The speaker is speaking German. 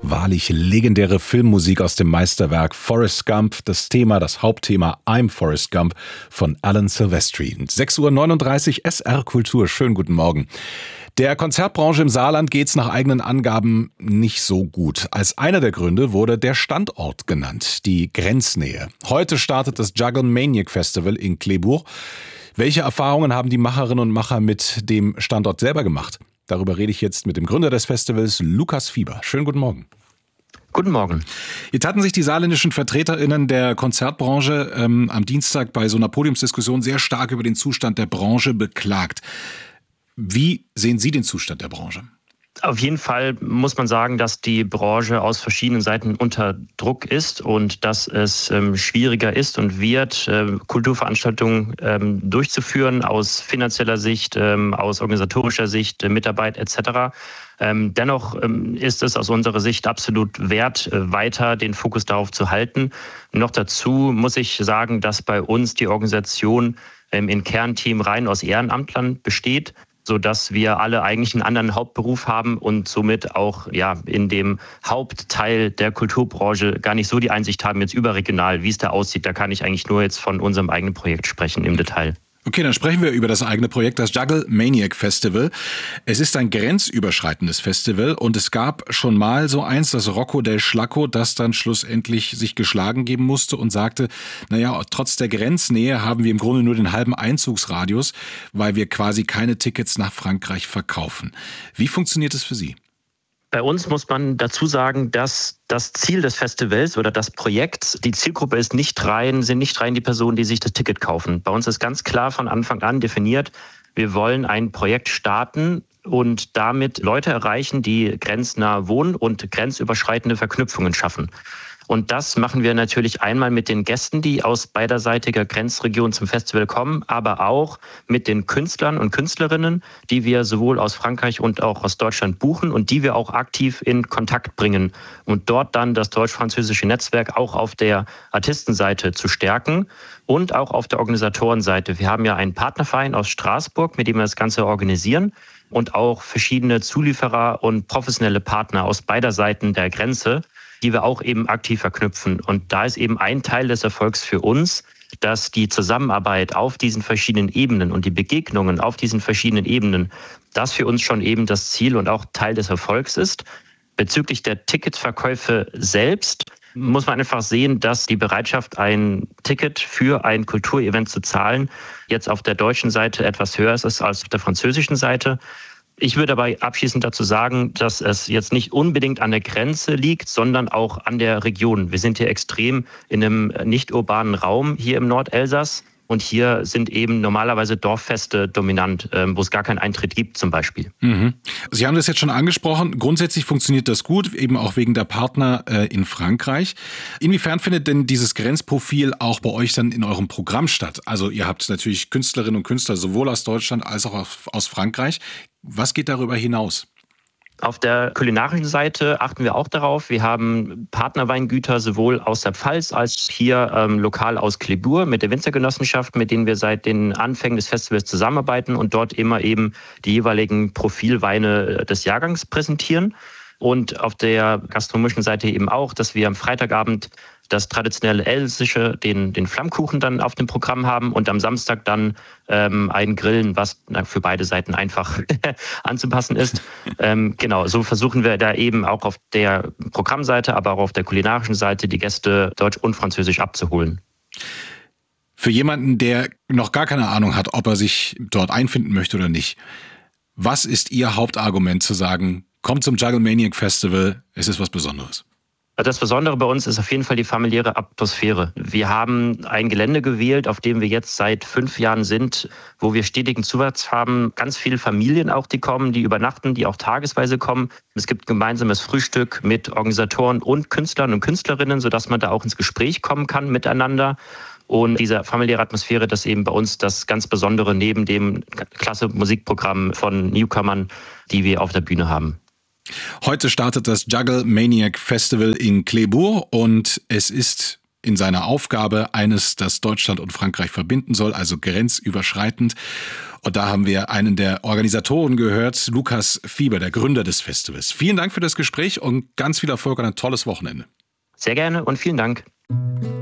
Wahrlich legendäre Filmmusik aus dem Meisterwerk Forrest Gump. Das Hauptthema I'm Forrest Gump von Alan Silvestri. 6:39 Uhr SR Kultur. Schönen guten Morgen. Der Konzertbranche im Saarland geht's nach eigenen Angaben nicht so gut. Als einer der Gründe wurde der Standort genannt, die Grenznähe. Heute startet das Juggle Maniac Festival in Clébur. Welche Erfahrungen haben die Macherinnen und Macher mit dem Standort selber gemacht? Darüber rede ich jetzt mit dem Gründer des Festivals, Lukas Fieber. Schönen guten Morgen. Guten Morgen. Jetzt hatten sich die saarländischen VertreterInnen der Konzertbranche am Dienstag bei so einer Podiumsdiskussion sehr stark über den Zustand der Branche beklagt. Wie sehen Sie den Zustand der Branche? Auf jeden Fall muss man sagen, dass die Branche aus verschiedenen Seiten unter Druck ist und dass es schwieriger ist und wird, Kulturveranstaltungen durchzuführen aus finanzieller Sicht, aus organisatorischer Sicht, Mitarbeit etc. Dennoch ist es aus unserer Sicht absolut wert, weiter den Fokus darauf zu halten. Noch dazu muss ich sagen, dass bei uns die Organisation im Kernteam rein aus Ehrenamtlern besteht, sodass wir alle eigentlich einen anderen Hauptberuf haben und somit auch in dem Hauptteil der Kulturbranche gar nicht so die Einsicht haben, jetzt überregional, wie es da aussieht. Da kann ich eigentlich nur jetzt von unserem eigenen Projekt sprechen im Detail. Okay, dann sprechen wir über das eigene Projekt, das Juggle Maniac Festival. Es ist ein grenzüberschreitendes Festival und es gab schon mal so eins, das Rocco del Schlacco, das dann schlussendlich sich geschlagen geben musste und sagte, trotz der Grenznähe haben wir im Grunde nur den halben Einzugsradius, weil wir quasi keine Tickets nach Frankreich verkaufen. Wie funktioniert es für Sie? Bei uns muss man dazu sagen, dass das Ziel des Festivals oder des Projekts, die Zielgruppe sind nicht rein die Personen, die sich das Ticket kaufen. Bei uns ist ganz klar von Anfang an definiert, wir wollen ein Projekt starten und damit Leute erreichen, die grenznah wohnen und grenzüberschreitende Verknüpfungen schaffen. Und das machen wir natürlich einmal mit den Gästen, die aus beiderseitiger Grenzregion zum Festival kommen, aber auch mit den Künstlern und Künstlerinnen, die wir sowohl aus Frankreich und auch aus Deutschland buchen und die wir auch aktiv in Kontakt bringen und dort dann das deutsch-französische Netzwerk auch auf der Artistenseite zu stärken und auch auf der Organisatorenseite. Wir haben ja einen Partnerverein aus Straßburg, mit dem wir das Ganze organisieren und auch verschiedene Zulieferer und professionelle Partner aus beider Seiten der Grenze, die wir auch eben aktiv verknüpfen. Und da ist eben ein Teil des Erfolgs für uns, dass die Zusammenarbeit auf diesen verschiedenen Ebenen und die Begegnungen auf diesen verschiedenen Ebenen, das für uns schon eben das Ziel und auch Teil des Erfolgs ist. Bezüglich der Ticketverkäufe selbst muss man einfach sehen, dass die Bereitschaft, ein Ticket für ein Kulturevent zu zahlen, jetzt auf der deutschen Seite etwas höher ist als auf der französischen Seite. Ich würde aber abschließend dazu sagen, dass es jetzt nicht unbedingt an der Grenze liegt, sondern auch an der Region. Wir sind hier extrem in einem nicht urbanen Raum hier im Nordelsass. Und hier sind eben normalerweise Dorffeste dominant, wo es gar keinen Eintritt gibt zum Beispiel. Mhm. Sie haben das jetzt schon angesprochen. Grundsätzlich funktioniert das gut, eben auch wegen der Partner in Frankreich. Inwiefern findet denn dieses Grenzprofil auch bei euch dann in eurem Programm statt? Also ihr habt natürlich Künstlerinnen und Künstler sowohl aus Deutschland als auch aus Frankreich. Was geht darüber hinaus? Auf der kulinarischen Seite achten wir auch darauf. Wir haben Partnerweingüter sowohl aus der Pfalz als hier lokal aus Clébur mit der Winzergenossenschaft, mit denen wir seit den Anfängen des Festivals zusammenarbeiten und dort immer eben die jeweiligen Profilweine des Jahrgangs präsentieren. Und auf der gastronomischen Seite eben auch, dass wir am Freitagabend das traditionelle Elsässische, den Flammkuchen dann auf dem Programm haben und am Samstag dann ein Grillen, was für beide Seiten einfach anzupassen ist. Genau, so versuchen wir da eben auch auf der Programmseite, aber auch auf der kulinarischen Seite die Gäste Deutsch und Französisch abzuholen. Für jemanden, der noch gar keine Ahnung hat, ob er sich dort einfinden möchte oder nicht, was ist Ihr Hauptargument zu sagen, kommt zum Juggle Maniac Festival, es ist was Besonderes? Das Besondere bei uns ist auf jeden Fall die familiäre Atmosphäre. Wir haben ein Gelände gewählt, auf dem wir jetzt seit 5 Jahren sind, wo wir stetigen Zuwachs haben. Ganz viele Familien auch, die kommen, die übernachten, die auch tagesweise kommen. Es gibt gemeinsames Frühstück mit Organisatoren und Künstlern und Künstlerinnen, sodass man da auch ins Gespräch kommen kann miteinander. Und diese familiäre Atmosphäre, das ist eben bei uns das ganz Besondere neben dem klasse Musikprogramm von Newcomern, die wir auf der Bühne haben. Heute startet das Juggle Maniac Festival in Clébur und es ist in seiner Aufgabe, eines, das Deutschland und Frankreich verbinden soll, also grenzüberschreitend. Und da haben wir einen der Organisatoren gehört, Lukas Fieber, der Gründer des Festivals. Vielen Dank für das Gespräch und ganz viel Erfolg und ein tolles Wochenende. Sehr gerne und vielen Dank.